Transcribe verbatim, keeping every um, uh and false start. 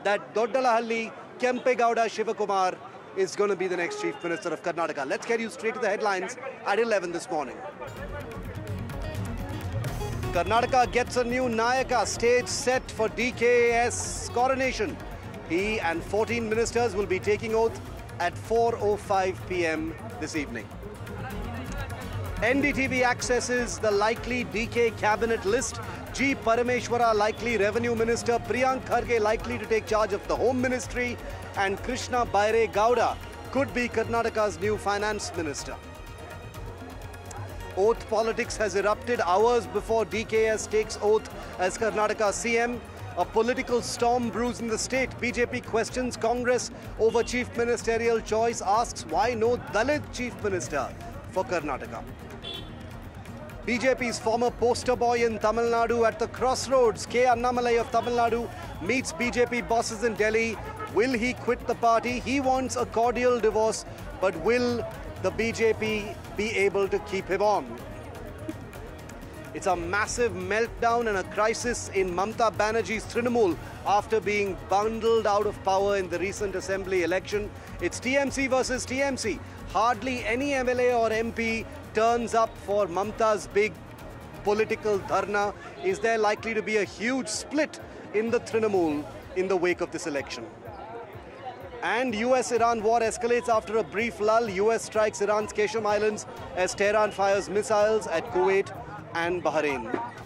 that Doddalahalli Kempegowda Shivakumar is going to be the next Chief Minister of Karnataka. Let's get you straight to the headlines at eleven this morning. Karnataka gets a new Nayaka, stage set for D K S coronation. He and fourteen ministers will be taking oath at four oh five p m this evening. N D T V accesses the likely D K cabinet list. G. Parameshwara likely Revenue Minister, Priyank Kharge likely to take charge of the Home Ministry, and Krishna Baire Gowda could be Karnataka's new Finance Minister. Oath politics has erupted hours before D K S takes oath as Karnataka C M. A political storm brews in the state. B J P questions Congress over chief ministerial choice, asks why no Dalit chief minister for Karnataka. B J P's former poster boy in Tamil Nadu at the crossroads, K. Annamalai of Tamil Nadu, meets B J P bosses in Delhi. Will he quit the party? He wants a cordial divorce, but will the B J P be able to keep him on? It's a massive meltdown and a crisis in Mamata Banerjee's Trinamool after being bundled out of power in the recent assembly election. It's T M C versus T M C. Hardly any M L A or M P turns up for Mamata's big political dharna. Is there likely to be a huge split in the Trinamool in the wake of this election? And U S Iran war escalates after a brief lull. U S strikes Iran's Qasem Islands as Tehran fires missiles at Kuwait and Bahrain.